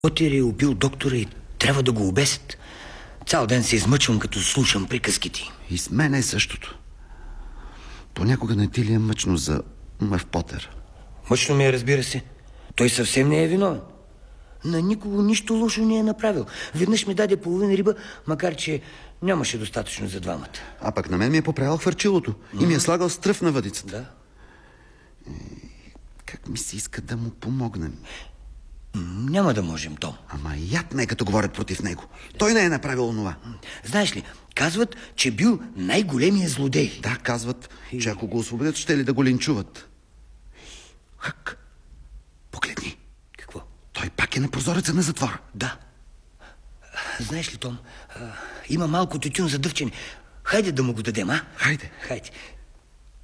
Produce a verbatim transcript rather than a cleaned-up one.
Потир е убил доктора и трябва да го обесят. Цял ден се измъчвам, като слушам приказките. И с мен е същото. Понякога не ти ли е мъчно за Мъв Потер? Мъчно ми е, разбира се. Той съвсем не е виновен. На никого нищо лошо не е направил. Веднъж ми даде половина риба, макар че нямаше достатъчно за двамата. А пък на мен ми е поправил хвърчилото и ми е слагал стръв на въдицата. Да. И как ми се иска да му помогнем? Няма да можем, Том. Ама яд ме, като говорят против него. Той не е направил онова. Знаеш ли, казват, че бил най-големия злодей. Да, казват, че ако го освободят, ще ли да го линчуват. Хък, погледни. Какво? Той пак е на прозореца на затвора. Да. Знаеш ли, Том, а, има малко тютюн за дъвчене. Хайде да му го дадем, а? Хайде. Хайде.